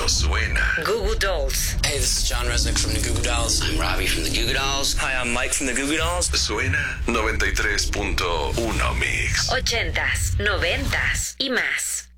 Esto suena. Goo Goo Dolls. Hey, this is John Resnick from the Goo Goo Dolls. I'm Robbie from the Goo Goo Dolls. Hi, I'm Mike from the Goo Goo Dolls. Suena 93.1 Mix. 80s, 90s y más.